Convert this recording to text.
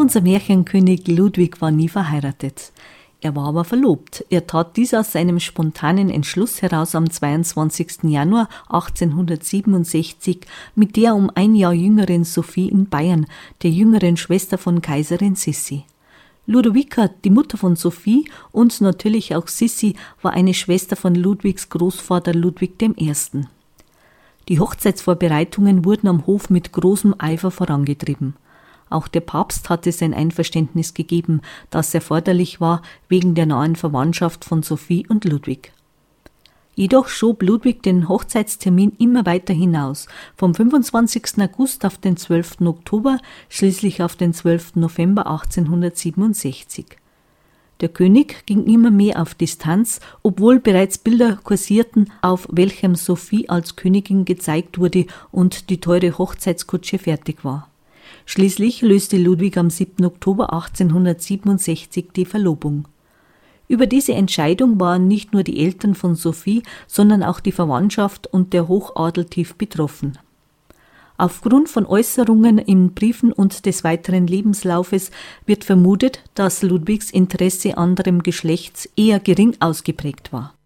Unser Märchenkönig Ludwig war nie verheiratet. Er war aber verlobt. Er tat dies aus seinem spontanen Entschluss heraus am 22. Januar 1867 mit der um ein Jahr jüngeren Sophie in Bayern, der jüngeren Schwester von Kaiserin Sissi. Ludovica, die Mutter von Sophie und natürlich auch Sissi, war eine Schwester von Ludwigs Großvater Ludwig I. Die Hochzeitsvorbereitungen wurden am Hof mit großem Eifer vorangetrieben. Auch der Papst hatte sein Einverständnis gegeben, das erforderlich war wegen der nahen Verwandtschaft von Sophie und Ludwig. Jedoch schob Ludwig den Hochzeitstermin immer weiter hinaus, vom 25. August auf den 12. Oktober, schließlich auf den 12. November 1867. Der König ging immer mehr auf Distanz, obwohl bereits Bilder kursierten, auf welchem Sophie als Königin gezeigt wurde und die teure Hochzeitskutsche fertig war. Schließlich löste Ludwig am 7. Oktober 1867 die Verlobung. Über diese Entscheidung waren nicht nur die Eltern von Sophie, sondern auch die Verwandtschaft und der Hochadel tief betroffen. Aufgrund von Äußerungen in Briefen und des weiteren Lebenslaufes wird vermutet, dass Ludwigs Interesse anderem Geschlechts eher gering ausgeprägt war.